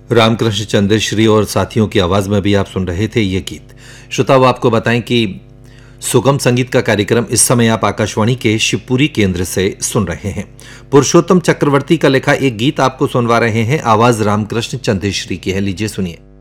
रामकृष्ण चंद्रश्री और साथियों की आवाज में भी आप सुन रहे थे ये गीत। श्रोताओ, आपको बताएं कि सुगम संगीत का कार्यक्रम इस समय आप आकाशवाणी के शिवपुरी केंद्र से सुन रहे हैं। पुरुषोत्तम चक्रवर्ती का लिखा एक गीत आपको सुनवा रहे हैं। आवाज रामकृष्ण चंद्रश्री की है, लीजिए सुनिए।